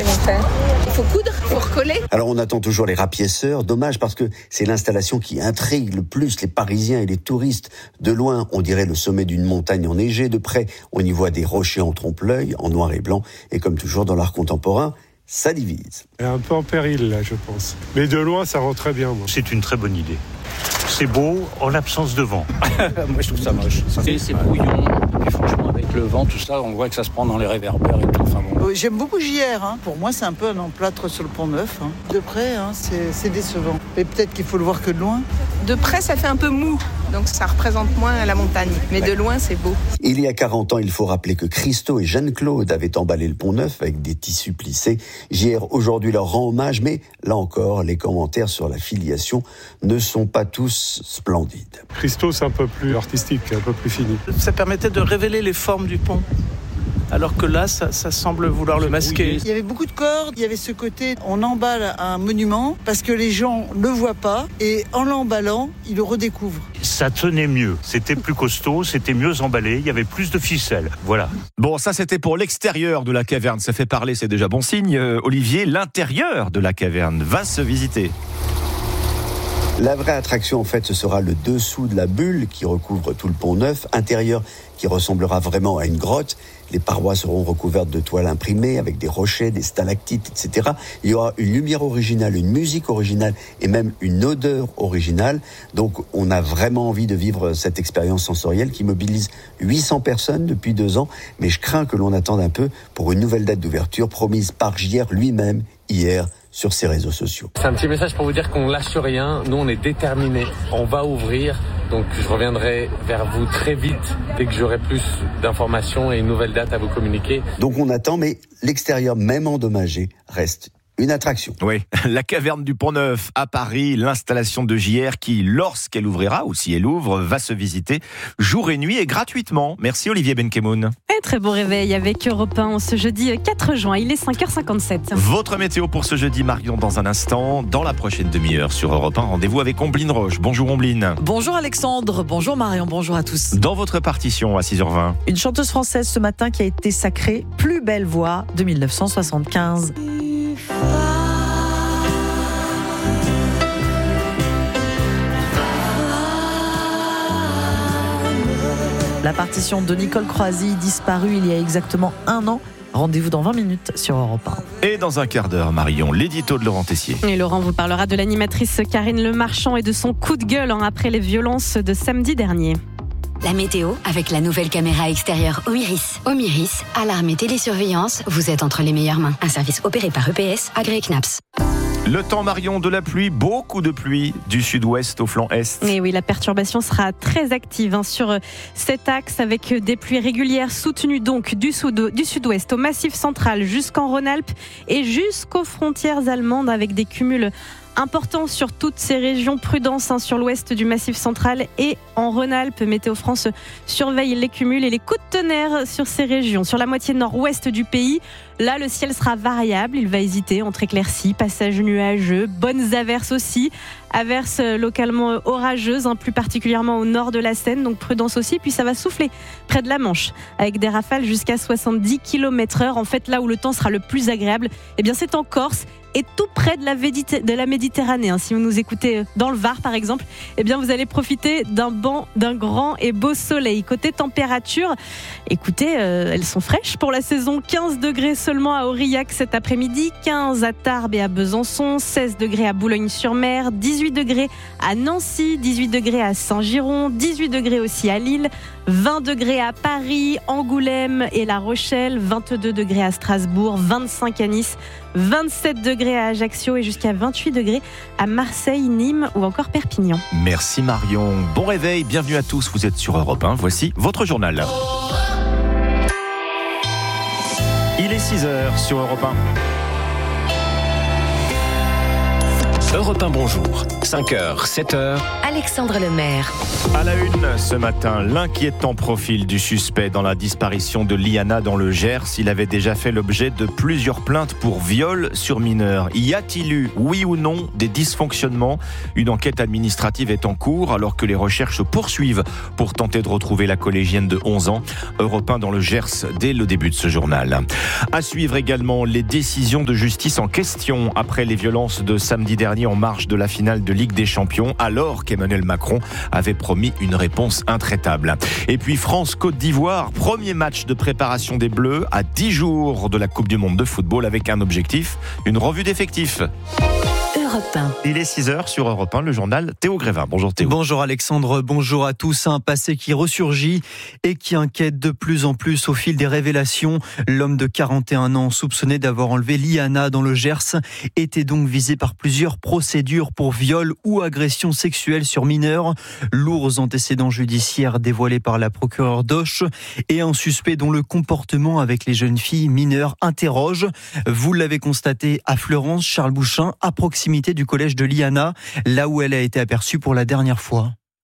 Il faut coudre, il faut recoller. Alors on attend toujours les rapiéceurs. Dommage parce que c'est l'installation qui intrigue le plus les Parisiens et les touristes. De loin, on dirait le sommet d'une montagne enneigée. De près, on y voit des rochers en trompe-l'œil, en noir et blanc. Et comme toujours dans l'art contemporain, ça divise. Elle est un peu en péril là, je pense. Mais de loin, ça rend très bien. Moi. C'est une très bonne idée. C'est beau en l'absence de vent. Moi, je trouve ça moche. C'est, c'est brouillon. Et franchement, avec le vent, tout ça, on voit que ça se prend dans les réverbères et tout. Enfin, bon. J'aime beaucoup J R. Hein. Pour moi, c'est un peu un emplâtre sur le Pont-Neuf. Hein. De près, hein, c'est, c'est décevant. Et peut-être qu'il faut le voir que de loin. De près, ça fait un peu mou. Donc ça représente moins la montagne. Mais de loin, c'est beau. Il y a quarante ans, il faut rappeler que Christo et Jeanne-Claude avaient emballé le Pont-Neuf avec des tissus plissés. J R aujourd'hui leur rend hommage, mais là encore, les commentaires sur la filiation ne sont pas tous splendides. Christo, c'est un peu plus artistique, un peu plus fini. Ça permettait de révéler les formes du pont. alors que là, ça, ça semble vouloir le masquer. Il y avait beaucoup de cordes, il y avait ce côté, on emballe un monument parce que les gens ne le voient pas et en l'emballant, ils le redécouvrent. Ça tenait mieux, c'était plus costaud, c'était mieux emballé, il y avait plus de ficelles, voilà. Bon, ça c'était pour l'extérieur de la caverne, ça fait parler, c'est déjà bon signe. Euh, Olivier, l'intérieur de la caverne va se visiter. La vraie attraction, en fait, ce sera le dessous de la bulle qui recouvre tout le pont Neuf, intérieur qui ressemblera vraiment à une grotte. Les parois seront recouvertes de toiles imprimées avec des rochers, des stalactites, et cetera. Il y aura une lumière originale, une musique originale et même une odeur originale. Donc, on a vraiment envie de vivre cette expérience sensorielle qui mobilise huit cents personnes depuis deux ans. Mais je crains que l'on attende un peu pour une nouvelle date d'ouverture promise par J R lui-même hier sur ses réseaux sociaux. C'est un petit message pour vous dire qu'on lâche rien. Nous, on est déterminés. On va ouvrir. Donc, je reviendrai vers vous très vite dès que j'aurai plus d'informations et une nouvelle date à vous communiquer. Donc, on attend, mais l'extérieur, même endommagé, reste une attraction. Oui, la caverne du Pont-Neuf à Paris, l'installation de J R qui, lorsqu'elle ouvrira, ou si elle ouvre, va se visiter jour et nuit et gratuitement. Merci Olivier Benkemoun. Et très beau réveil avec Europe un ce jeudi quatre juin, il est cinq heures cinquante-sept. Votre météo pour ce jeudi, Marion, dans un instant, dans la prochaine demi-heure sur Europe un. Rendez-vous avec Ombline Roche. Bonjour Ombline. Bonjour Alexandre, bonjour Marion, bonjour à tous. Dans votre partition à six heures vingt. Une chanteuse française ce matin qui a été sacrée plus belle voix de dix-neuf cent soixante-quinze. La partition de Nicole Croisy, disparue il y a exactement un an. Rendez-vous dans vingt minutes sur Europe un. Et dans un quart d'heure, Marion, l'édito de Laurent Tessier. Et Laurent vous parlera de l'animatrice Karine Le Marchand et de son coup de gueule après les violences de samedi dernier. La météo avec la nouvelle caméra extérieure Omiris. Omiris, alarme et télésurveillance, vous êtes entre les meilleures mains. Un service opéré par E P S, agréé C N A P S. Le temps, Marion, de la pluie, beaucoup de pluie du sud-ouest au flanc est. Et oui, la perturbation sera très active hein, sur cet axe avec des pluies régulières soutenues donc du, sud- du sud-ouest au massif central jusqu'en Rhône-Alpes et jusqu'aux frontières allemandes avec des cumuls important sur toutes ces régions. Prudence hein, sur l'ouest du Massif central et en Rhône-Alpes. Météo France surveille les cumuls et les coups de tonnerre sur ces régions. Sur la moitié nord-ouest du pays, là, le ciel sera variable. Il va hésiter entre éclaircies, passages nuageux, bonnes averses aussi. Averses localement orageuses, hein, plus particulièrement au nord de la Seine. Donc prudence aussi. Puis ça va souffler près de la Manche avec des rafales jusqu'à soixante-dix kilomètres heure. En fait, là où le temps sera le plus agréable, eh bien, c'est en Corse et tout près de la, Védité- de la Méditerranée. Hein. Si vous nous écoutez dans le Var, par exemple, eh bien, vous allez profiter d'un banc, d'un grand et beau soleil. Côté température, écoutez, euh, elles sont fraîches pour la saison. quinze degrés seulement à Aurillac cet après-midi, quinze à Tarbes et à Besançon, seize degrés à Boulogne-sur-Mer, dix-huit degrés à Nancy, dix-huit degrés à Saint-Giron, dix-huit degrés aussi à Lille, vingt degrés à Paris, Angoulême et La Rochelle, vingt-deux degrés à Strasbourg, vingt-cinq à Nice, vingt-sept degrés à Ajaccio et jusqu'à vingt-huit degrés à Marseille, Nîmes ou encore Perpignan. Merci Marion. Bon réveil, bienvenue à tous. Vous êtes sur Europe un. Voici votre journal. Il est six heures sur Europe un. Europe un, bonjour. cinq heures, sept heures. Alexandre Lemaire. À la une ce matin, l'inquiétant profil du suspect dans la disparition de Liana dans le Gers. Il avait déjà fait l'objet de plusieurs plaintes pour viol sur mineur. Y a-t-il eu, oui ou non, des dysfonctionnements ? Une enquête administrative est en cours alors que les recherches se poursuivent pour tenter de retrouver la collégienne de onze ans. Europe un dans le Gers dès le début de ce journal. À suivre également les décisions de justice en question après les violences de samedi dernier en marge de la finale de Ligue des Champions, alors qu'Emmanuel Macron avait promis une réponse intraitable. Et puis France-Côte d'Ivoire, premier match de préparation des Bleus à dix jours de la Coupe du Monde de football avec un objectif, une revue d'effectifs. Europe un. Il est six heures sur Europe un, le journal Théo Grévin. Bonjour Théo. Bonjour Alexandre, bonjour à tous. Un passé qui ressurgit et qui inquiète de plus en plus au fil des révélations. L'homme de quarante et un ans soupçonné d'avoir enlevé Liana dans le Gers était donc visé par plusieurs procédures pour viol ou agression sexuelle sur mineurs. Lourds antécédents judiciaires dévoilés par la procureure d'Auch et un suspect dont le comportement avec les jeunes filles mineures interroge. Vous l'avez constaté à Fleurance, Charles Bouchin, à proximité du collège de Liana, là où elle a été aperçue pour la dernière fois.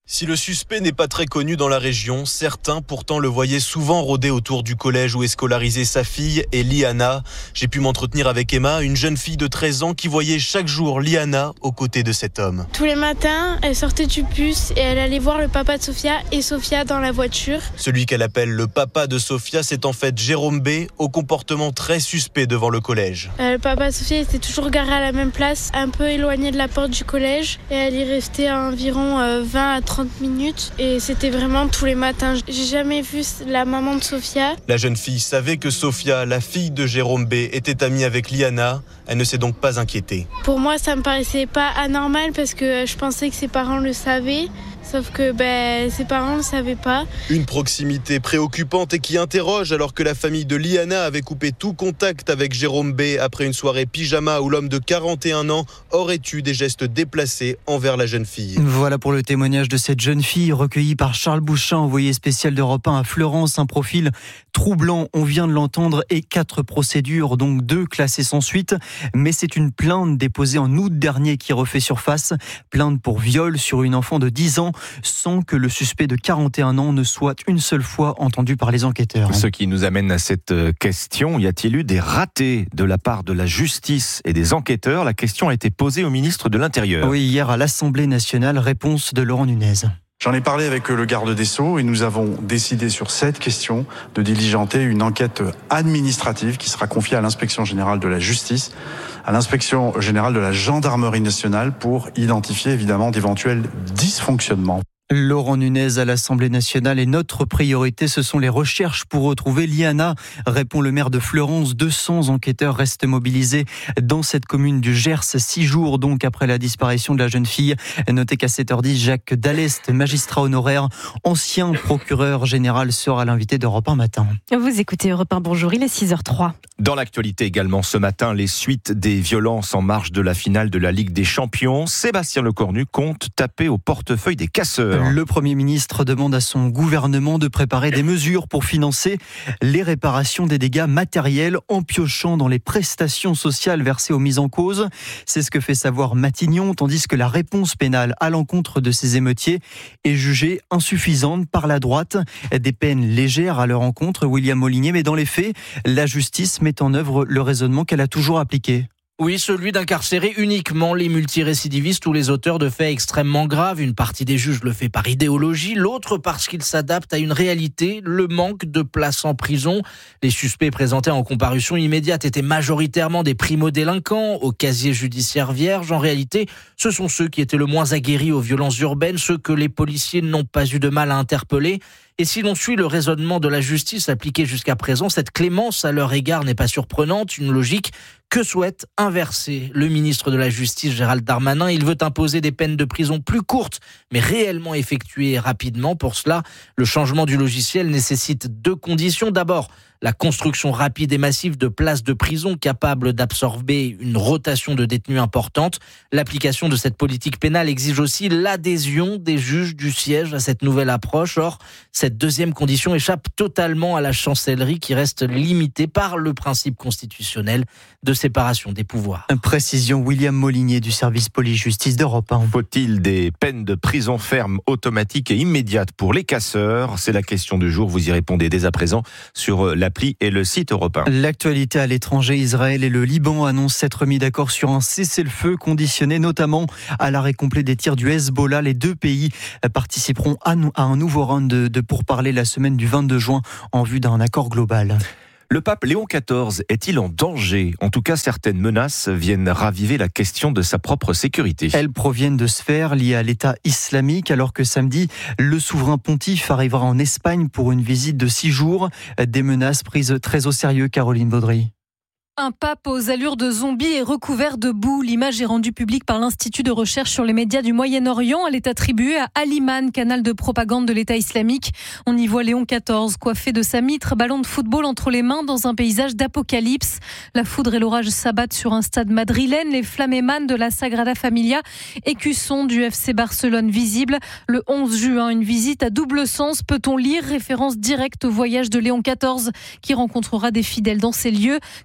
Si le suspect n'est pas très connu dans la région, certains pourtant le voyaient souvent rôder autour du collège où est scolarisée sa fille et Liana. J'ai pu m'entretenir avec Emma, une jeune fille de treize ans qui voyait chaque jour Liana aux côtés de cet homme. Tous les matins, elle sortait du bus et elle allait voir le papa de Sophia et Sophia dans la voiture. Celui qu'elle appelle le papa de Sophia, c'est en fait Jérôme B, au comportement très suspect devant le collège. Euh, le papa de Sophia était toujours garé à la même place, un peu éloigné de la porte du collège et elle y restait à environ euh, vingt à trente minutes et c'était vraiment tous les matins. J'ai jamais vu la maman de Sophia. La jeune fille savait que Sophia, la fille de Jérôme B, était amie avec Liana. Elle ne s'est donc pas inquiétée. Pour moi, ça me paraissait pas anormal parce que je pensais que ses parents le savaient. Sauf que ben, ses parents ne le savaient pas. Une proximité préoccupante et qui interroge alors que la famille de Liana avait coupé tout contact avec Jérôme B après une soirée pyjama où l'homme de quarante et un ans aurait eu des gestes déplacés envers la jeune fille. Voilà pour le témoignage de cette jeune fille recueillie par Charles Bouchin, envoyé spécial d'Europe un à Florence. Un profil troublant, on vient de l'entendre, et quatre procédures, donc deux classées sans suite. Mais c'est une plainte déposée en août dernier qui refait surface. Plainte pour viol sur une enfant de dix ans. Sans que le suspect de quarante et un ans ne soit une seule fois entendu par les enquêteurs. Ce qui nous amène à cette question, y a-t-il eu des ratés de la part de la justice et des enquêteurs? La question a été posée au ministre de l'Intérieur. Oui, hier à l'Assemblée nationale, réponse de Laurent Nunez. J'en ai parlé avec le garde des Sceaux et nous avons décidé sur cette question de diligenter une enquête administrative qui sera confiée à l'inspection générale de la justice, à l'inspection générale de la gendarmerie nationale pour identifier évidemment d'éventuels dysfonctionnements. Laurent Nunez à l'Assemblée nationale et notre priorité, ce sont les recherches pour retrouver Liana, répond le maire de Fleurance. deux cents enquêteurs restent mobilisés dans cette commune du Gers, six jours donc après la disparition de la jeune fille. Notez qu'à sept heures dix, Jacques Dallest, magistrat honoraire, ancien procureur général, sera l'invité d'Europe un matin. Vous écoutez Europe un, bonjour, il est six heures trois. Dans l'actualité également ce matin, les suites des violences en marge de la finale de la Ligue des Champions. Sébastien Lecornu compte taper au portefeuille des casseurs. Le Premier ministre demande à son gouvernement de préparer des mesures pour financer les réparations des dégâts matériels en piochant dans les prestations sociales versées aux mises en cause. C'est ce que fait savoir Matignon, tandis que la réponse pénale à l'encontre de ces émeutiers est jugée insuffisante par la droite. Des peines légères à leur encontre, William Molinier, mais dans les faits, la justice met en œuvre le raisonnement qu'elle a toujours appliqué. Oui, celui d'incarcérer uniquement les multirécidivistes ou les auteurs de faits extrêmement graves. Une partie des juges le fait par idéologie, l'autre parce qu'il s'adapte à une réalité, le manque de places en prison. Les suspects présentés en comparution immédiate étaient majoritairement des primo-délinquants au casier judiciaire vierge. En réalité, ce sont ceux qui étaient le moins aguerris aux violences urbaines, ceux que les policiers n'ont pas eu de mal à interpeller. Et si l'on suit le raisonnement de la justice appliqué jusqu'à présent, cette clémence à leur égard n'est pas surprenante, une logique que souhaite inverser le ministre de la Justice, Gérald Darmanin. Il veut imposer des peines de prison plus courtes, mais réellement effectuées rapidement. Pour cela, le changement du logiciel nécessite deux conditions. D'abord, la construction rapide et massive de places de prison capables d'absorber une rotation de détenus importante. L'application de cette politique pénale exige aussi l'adhésion des juges du siège à cette nouvelle approche. Or, cette deuxième condition échappe totalement à la chancellerie qui reste limitée par le principe constitutionnel de séparation des pouvoirs. Précision William Molinier du service police-justice d'Europe un. Faut-il des peines de prison ferme automatiques et immédiates pour les casseurs? C'est la question du jour. Vous y répondez dès à présent sur l'appli et le site Europe un. L'actualité à l'étranger, Israël et le Liban annoncent s'être mis d'accord sur un cessez-le-feu conditionné notamment à l'arrêt complet des tirs du Hezbollah. Les deux pays participeront à un nouveau round de, de pourparlers la semaine du vingt-deux juin en vue d'un accord global. Le pape Léon quatorze est-il en danger? En tout cas, certaines menaces viennent raviver la question de sa propre sécurité. Elles proviennent de sphères liées à l'État islamique, alors que samedi, le souverain pontife arrivera en Espagne pour une visite de six jours. Des menaces prises très au sérieux, Caroline Baudry. Un pape aux allures de zombie est recouvert de boue. L'image est rendue publique par l'Institut de recherche sur les médias du Moyen-Orient. Elle est attribuée à Aliman, canal de propagande de l'État islamique. On y voit Léon quatorze, coiffé de sa mitre, ballon de football entre les mains dans un paysage d'apocalypse. La foudre et l'orage s'abattent sur un stade madrilène. Les flammes émanent de la Sagrada Familia, écusson du F C Barcelone visible. Le onze juin, une visite à double sens. Peut-on lire référence directe au voyage de Léon quatorze qui rencontrera des fidèles dans ces lieux que ces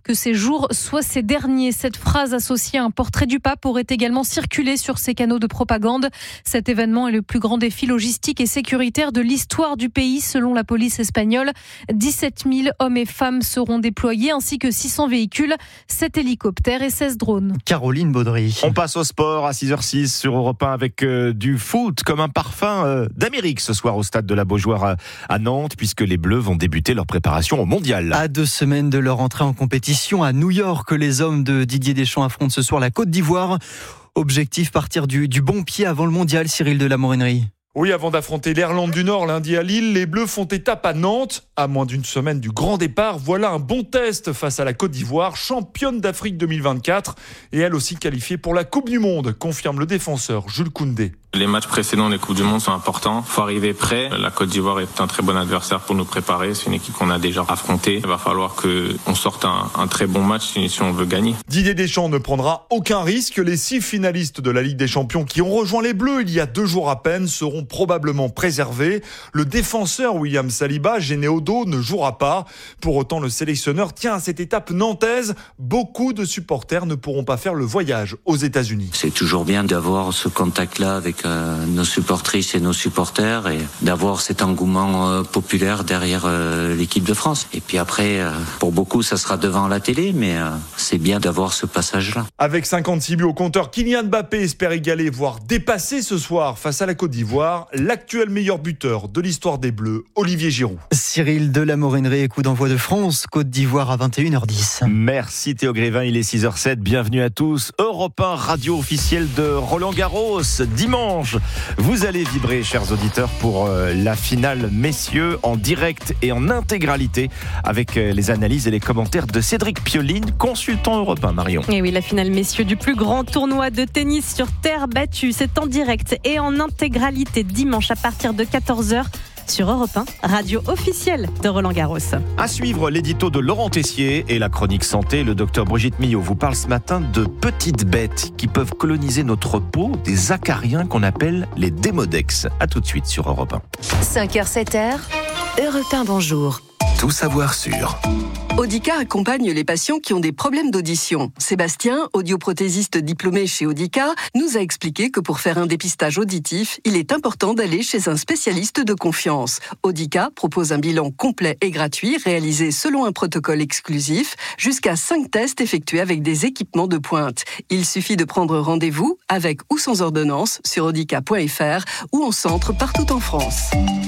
jour, soit ces derniers. Cette phrase associée à un portrait du pape aurait également circulé sur ces canaux de propagande. Cet événement est le plus grand défi logistique et sécuritaire de l'histoire du pays, selon la police espagnole. dix-sept mille hommes et femmes seront déployés, ainsi que six cents véhicules, sept hélicoptères et seize drones. Caroline Baudry. On passe au sport à six heures six sur Europe un avec euh, du foot comme un parfum euh, d'Amérique ce soir au stade de la Beaujoire à, à Nantes, puisque les Bleus vont débuter leur préparation au mondial. À deux semaines de leur entrée en compétition à New York, les hommes de Didier Deschamps affrontent ce soir la Côte d'Ivoire. Objectif, partir du, du bon pied avant le mondial, Cyril de la Morinerie. Oui, avant d'affronter l'Irlande du Nord lundi à Lille, les Bleus font étape à Nantes. À moins d'une semaine du grand départ, voilà un bon test face à la Côte d'Ivoire, championne d'Afrique deux mille vingt-quatre et elle aussi qualifiée pour la Coupe du Monde, confirme le défenseur Jules Koundé. Les matchs précédents des Coupes du Monde sont importants. Il faut arriver prêt. La Côte d'Ivoire est un très bon adversaire pour nous préparer. C'est une équipe qu'on a déjà affrontée. Il va falloir qu'on sorte un, un très bon match si on veut gagner. Didier Deschamps ne prendra aucun risque. Les six finalistes de la Ligue des Champions qui ont rejoint les Bleus il y a deux jours à peine seront probablement préservés. Le défenseur William Saliba, gêné au dos, ne jouera pas. Pour autant, le sélectionneur tient à cette étape nantaise. Beaucoup de supporters ne pourront pas faire le voyage aux États-Unis. C'est toujours bien d'avoir ce contact-là avec Euh, nos supportrices et nos supporters et d'avoir cet engouement euh, populaire derrière euh, l'équipe de France. Et puis après, euh, pour beaucoup, ça sera devant la télé, mais euh, c'est bien d'avoir ce passage-là. Avec cinquante-six buts au compteur, Kylian Mbappé espère égaler, voire dépasser ce soir face à la Côte d'Ivoire l'actuel meilleur buteur de l'histoire des Bleus, Olivier Giroud. Cyril de la Morinerie, coup d'envoi de France, Côte d'Ivoire à vingt et une heures dix. Merci Théo Grévin, il est six heures sept, bienvenue à tous. Europe un, radio officielle de Roland Garros, dimanche. Vous allez vibrer, chers auditeurs, pour la finale messieurs en direct et en intégralité avec les analyses et les commentaires de Cédric Pioline, consultant Europe un, Marion. Et oui, la finale messieurs du plus grand tournoi de tennis sur terre battue, c'est en direct et en intégralité dimanche à partir de quatorze heures. Sur Europe un, radio officielle de Roland Garros. À suivre l'édito de Laurent Tessier et la chronique santé. Le docteur Brigitte Millot vous parle ce matin de petites bêtes qui peuvent coloniser notre peau, des acariens qu'on appelle les démodex. A tout de suite sur Europe un. cinq heures sept heures, Europe un, bonjour. Tout savoir sur... Audica accompagne les patients qui ont des problèmes d'audition. Sébastien, audioprothésiste diplômé chez Audica, nous a expliqué que pour faire un dépistage auditif, il est important d'aller chez un spécialiste de confiance. Audica propose un bilan complet et gratuit réalisé selon un protocole exclusif, jusqu'à cinq tests effectués avec des équipements de pointe. Il suffit de prendre rendez-vous avec ou sans ordonnance sur audica point f r ou en centre partout en France.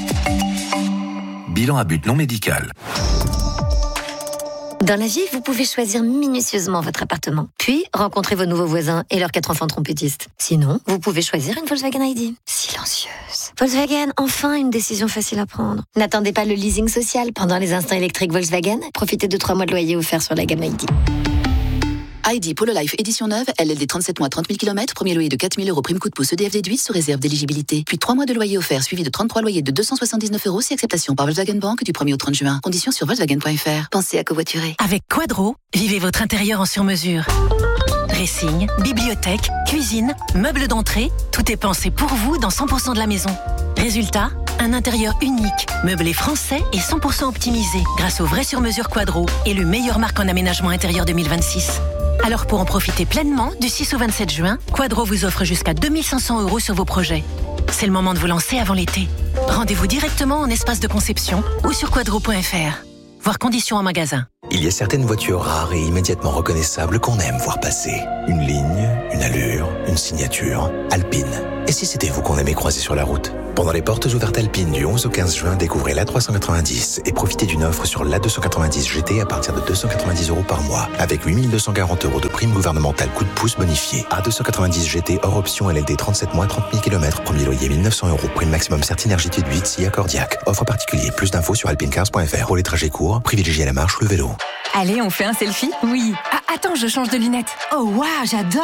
Bilan à but non médical. Dans la vie, vous pouvez choisir minutieusement votre appartement, puis rencontrer vos nouveaux voisins et leurs quatre enfants trompettistes. Sinon, vous pouvez choisir une Volkswagen I D. Silencieuse. Volkswagen, enfin une décision facile à prendre. N'attendez pas le leasing social pendant les instants électriques Volkswagen. Profitez de trois mois de loyer offerts sur la gamme I D. I D Polo Life édition neuve, L L D trente-sept mois, trente mille kilomètres, premier loyer de quatre mille euros, prime coup de pouce E D F déduit sous réserve d'éligibilité. Puis trois mois de loyer offert suivi de trente-trois loyers de deux cent soixante-dix-neuf euros si acceptation par Volkswagen Bank du premier au trente juin. Conditions sur volkswagen point f r. Pensez à covoiturer. Avec Quadro, vivez votre intérieur en sur-mesure. Dressing, bibliothèque, cuisine, meubles d'entrée, tout est pensé pour vous dans cent pour cent de la maison. Résultat, un intérieur unique, meublé français et cent pour cent optimisé grâce au vrai sur-mesure Quadro et le meilleur marque en aménagement intérieur deux mille vingt-six. Alors pour en profiter pleinement, du six au vingt-sept juin, Quadro vous offre jusqu'à deux mille cinq cents euros sur vos projets. C'est le moment de vous lancer avant l'été. Rendez-vous directement en espace de conception ou sur quadro point f r. Voir conditions en magasin. Il y a certaines voitures rares et immédiatement reconnaissables qu'on aime voir passer. Une ligne, une allure, une signature. Alpine. Et si c'était vous qu'on aimait croiser sur la route ? Pendant les portes ouvertes Alpine du onze au quinze juin, découvrez l'A trois cent quatre-vingt-dix et profitez d'une offre sur l'A deux cent quatre-vingt-dix G T à partir de deux cent quatre-vingt-dix euros par mois, avec huit mille deux cent quarante euros de prime gouvernementale coup de pouce bonifié. A deux cent quatre-vingt-dix G T hors option L L D trente-sept mois, trente mille kilomètres, premier loyer mille neuf cents euros, prime maximum Certinergie huit, S I A Cordiac. Offre particulier, plus d'infos sur alpinecars point f r. Pour les trajets courts, privilégiez la marche ou le vélo. Allez, on fait un selfie ? Oui. Ah, attends, je change de lunettes. Oh waouh, j'adore.